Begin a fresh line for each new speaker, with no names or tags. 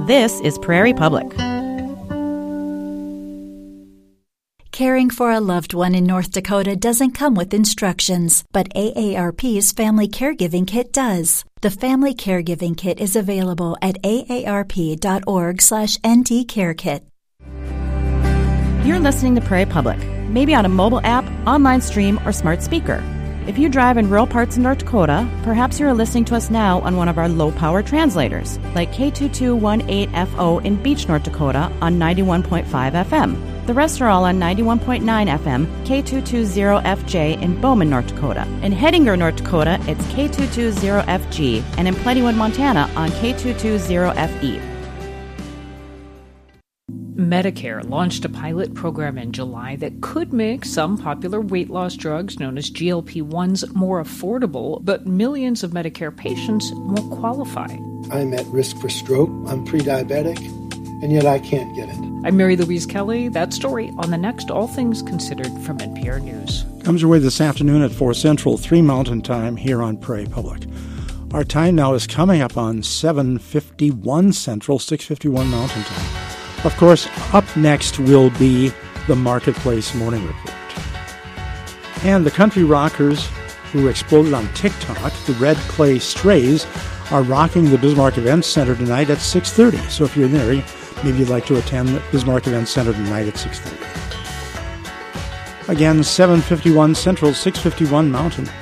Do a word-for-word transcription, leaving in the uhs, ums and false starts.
This is Prairie Public.
Caring for a loved one in North Dakota doesn't come with instructions, but A A R P's Family Caregiving Kit does. The Family Caregiving Kit is available at A A R P dot org slash N T Care Kit.
You're listening to Prairie Public, maybe on a mobile app, online stream, or smart speaker. If you drive in rural parts of North Dakota, perhaps you're listening to us now on one of our low-power translators, like K two two one eight F O in Beach, North Dakota on ninety-one point five F M. The rest are all on ninety-one point nine F M, K two two zero F J in Bowman, North Dakota. In Hettinger, North Dakota, it's K two two zero F G, and in Plentywood, Montana, on K two two zero F E.
Medicare launched a pilot program in July that could make some popular weight loss drugs known as G L P ones more affordable, but millions of Medicare patients won't qualify.
I'm at risk for stroke, I'm pre-diabetic, and yet I can't get it.
I'm Mary Louise Kelly. That story on the next All Things Considered from N P R News.
Comes your way this afternoon at four Central, three Mountain Time here on Prairie Public. Our time now is coming up on seven fifty-one Central, six fifty-one Mountain Time. Of course, up next will be the Marketplace Morning Report. And the country rockers who exploded on TikTok, the Red Clay Strays, are rocking the Bismarck Events Center tonight at six thirty. So if you're in there, maybe you'd like to attend the Bismarck Events Center tonight at six thirty. Again, seven fifty-one Central, six fifty-one Mountain.